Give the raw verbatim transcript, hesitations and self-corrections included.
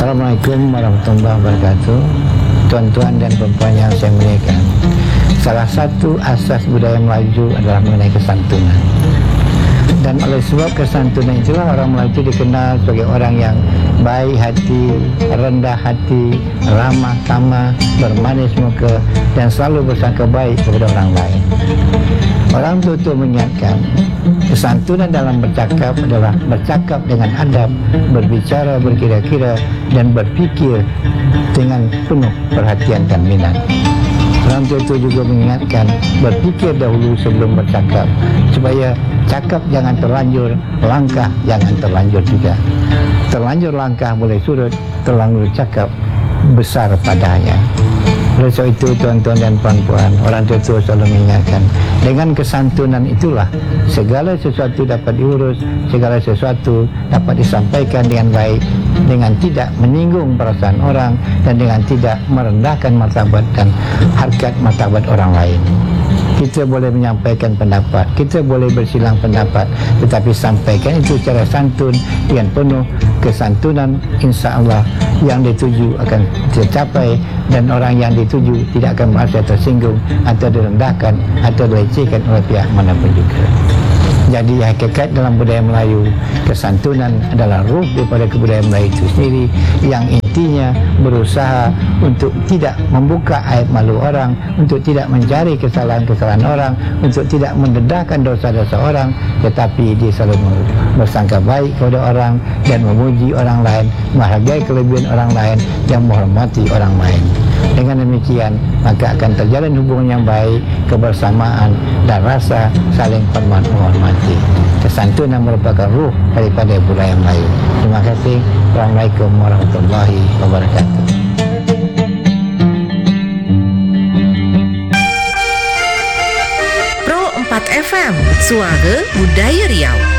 Assalamualaikum warahmatullahi wabarakatuh. Tuan-tuan dan puan-puan yang saya muliakan, salah satu asas budaya Melayu adalah mengenai kesantunan. Dan oleh sebab kesantunan itulah orang Melayu itu dikenal sebagai orang yang baik hati, rendah hati, ramah tamah, bermanis muka, dan selalu bersangka baik kepada orang lain. Orang tua-tua mengingatkan, kesantunan dalam bercakap adalah bercakap dengan adab, berbicara berkira-kira, dan berfikir dengan penuh perhatian dan minat. Orang tua-tua juga mengingatkan, berfikir dahulu sebelum bercakap, supaya cakap jangan terlanjur, langkah jangan terlanjur juga. Terlanjur langkah boleh surut, terlanjur cakap besar padanya. Oleh sebab itu, tuan-tuan dan puan-puan, orang tua-tua selalu mengingatkan, dengan kesantunan itulah segala sesuatu dapat diurus, segala sesuatu dapat disampaikan dengan baik, dengan tidak menyinggung perasaan orang, dan dengan tidak merendahkan martabat dan harkat martabat orang lain. Kita boleh menyampaikan pendapat, kita boleh bersilang pendapat, tetapi sampaikan itu secara santun dengan penuh kesantunan, insya Allah yang dituju akan tercapai, dan orang yang dituju tidak akan merasa tersinggung atau direndahkan atau dilecehkan oleh pihak manapun juga. Jadi hakikat dalam budaya Melayu, kesantunan adalah ruh daripada kebudayaan Melayu itu sendiri, yang intinya berusaha untuk tidak membuka aib malu orang, untuk tidak mencari kesalahan-kesalahan orang, untuk tidak mendedahkan dosa-dosa orang, tetapi dia selalu bersangka baik kepada orang dan memuji orang lain, menghargai kelebihan orang lain, dan menghormati orang lain. Dengan demikian, maka akan terjalin hubungan yang baik, kebersamaan, dan rasa saling hormat menghormati. Kesantunan merupakan ruh daripada budaya Melayu. Terima kasih. Assalamualaikum warahmatullahi wabarakatuh. Pro empat F M, Suara Budaya Riau.